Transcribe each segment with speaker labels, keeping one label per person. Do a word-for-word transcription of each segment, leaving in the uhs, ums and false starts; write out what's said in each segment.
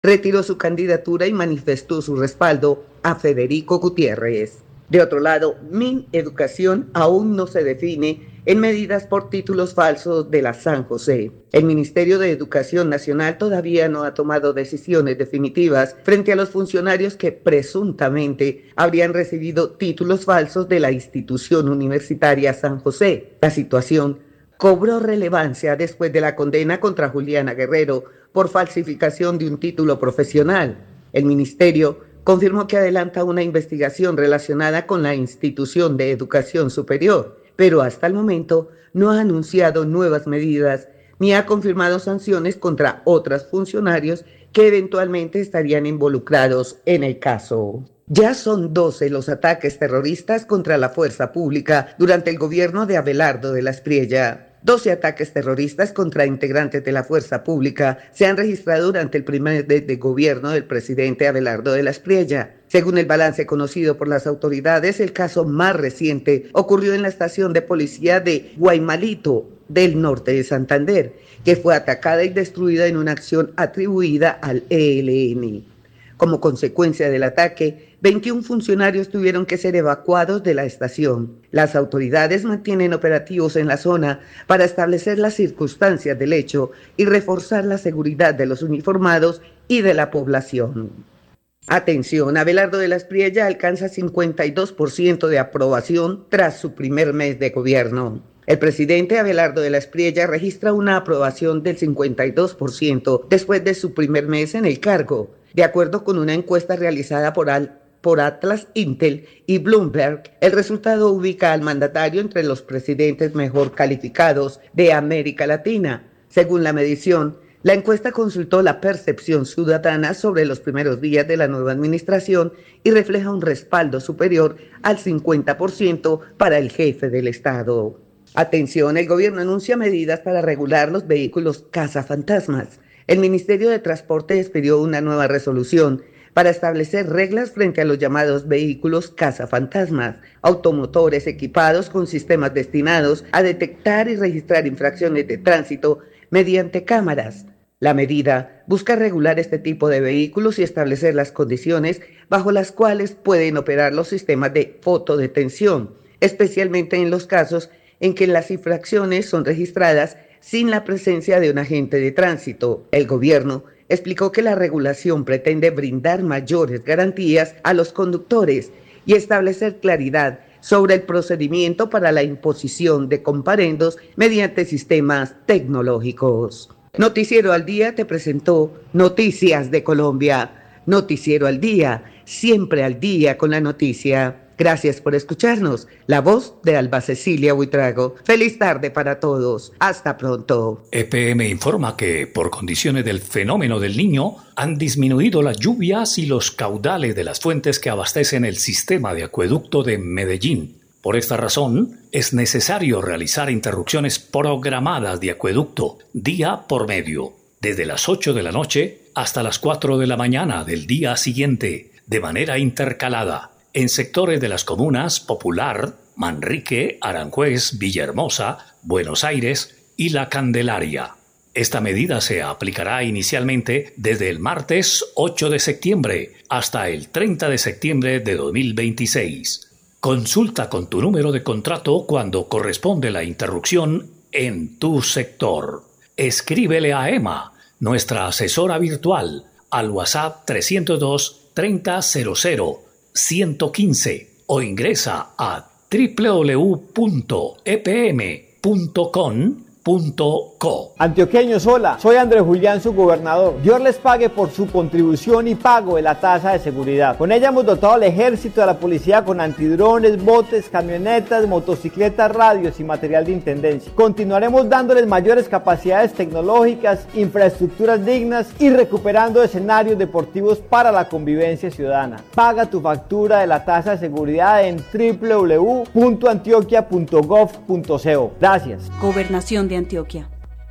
Speaker 1: retiró su candidatura y manifestó su respaldo a Federico Gutiérrez. De otro lado, Mineducación aún no se define en medidas por títulos falsos de la San José. El Ministerio de Educación Nacional todavía no ha tomado decisiones definitivas frente a los funcionarios que presuntamente habrían recibido títulos falsos de la institución universitaria San José. La situación cobró relevancia después de la condena contra Juliana Guerrero por falsificación de un título profesional. El ministerio confirmó que adelanta una investigación relacionada con la institución de educación superior, pero hasta el momento no ha anunciado nuevas medidas ni ha confirmado sanciones contra otros funcionarios que eventualmente estarían involucrados en el caso. Ya son doce los ataques terroristas contra la fuerza pública durante el gobierno de Abelardo de la Espriella. doce ataques terroristas contra integrantes de la fuerza pública se han registrado durante el primer mes de gobierno del presidente Abelardo de la Espriella. Según el balance conocido por las autoridades, el caso más reciente ocurrió en la estación de policía de Guaymalito, del norte de Santander, que fue atacada y destruida en una acción atribuida al E L N. Como consecuencia del ataque, veintiún funcionarios tuvieron que ser evacuados de la estación. Las autoridades mantienen operativos en la zona para establecer las circunstancias del hecho y reforzar la seguridad de los uniformados y de la población. Atención, Abelardo de la Espriella alcanza cincuenta y dos por ciento de aprobación tras su primer mes de gobierno. El presidente Abelardo de la Espriella registra una aprobación del cincuenta y dos por ciento después de su primer mes en el cargo. De acuerdo con una encuesta realizada por, Al, por Atlas Intel y Bloomberg, el resultado ubica al mandatario entre los presidentes mejor calificados de América Latina. Según la medición, la encuesta consultó la percepción ciudadana sobre los primeros días de la nueva administración y refleja un respaldo superior al cincuenta por ciento para el jefe del Estado. Atención, el gobierno anuncia medidas para regular los vehículos cazafantasmas. El Ministerio de Transporte expidió una nueva resolución para establecer reglas frente a los llamados vehículos cazafantasmas, automotores equipados con sistemas destinados a detectar y registrar infracciones de tránsito mediante cámaras. La medida busca regular este tipo de vehículos y establecer las condiciones bajo las cuales pueden operar los sistemas de fotodetención, especialmente en los casos en que las infracciones son registradas sin la presencia de un agente de tránsito. El gobierno explicó que la regulación pretende brindar mayores garantías a los conductores y establecer claridad sobre el procedimiento para la imposición de comparendos mediante sistemas tecnológicos. Noticiero al Día te presentó Noticias de Colombia. Noticiero al Día, siempre al día con la noticia. Gracias por escucharnos. La voz de Alba Cecilia Buitrago. Feliz tarde para todos. Hasta pronto.
Speaker 2: E P M informa que, por condiciones del fenómeno del Niño, han disminuido las lluvias y los caudales de las fuentes que abastecen el sistema de acueducto de Medellín. Por esta razón, es necesario realizar interrupciones programadas de acueducto, día por medio, desde las ocho de la noche hasta las cuatro de la mañana del día siguiente, de manera intercalada, en sectores de las comunas Popular, Manrique, Aranjuez, Villahermosa, Buenos Aires y La Candelaria. Esta medida se aplicará inicialmente desde el martes ocho de septiembre hasta el treinta de septiembre de dos mil veintiséis. Consulta con tu número de contrato cuando corresponde la interrupción en tu sector. Escríbele a Emma, nuestra asesora virtual, al WhatsApp trescientos dos, treinta, cero cero, ciento quince o ingresa a doble u doble u doble u punto e p m punto com punto co.
Speaker 3: Antioqueños, hola, soy Andrés Julián, su gobernador. Dios les pague por su contribución y pago de la tasa de seguridad. Con ella hemos dotado al ejército y a la policía con antidrones, botes, camionetas, motocicletas, radios y material de intendencia. Continuaremos dándoles mayores capacidades tecnológicas, infraestructuras dignas y recuperando escenarios deportivos para la convivencia ciudadana. Paga tu factura de la tasa de seguridad en doble u doble u doble u punto antioquia punto gov punto co. Gracias.
Speaker 4: Gobernación de Antioquia.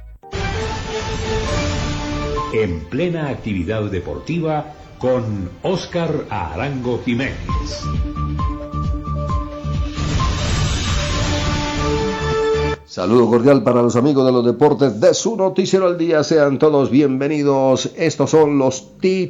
Speaker 5: En plena actividad deportiva con Óscar Arango Jiménez.
Speaker 4: Saludo cordial para los amigos de los deportes de su noticiero al día. Sean todos bienvenidos. Estos son los títulos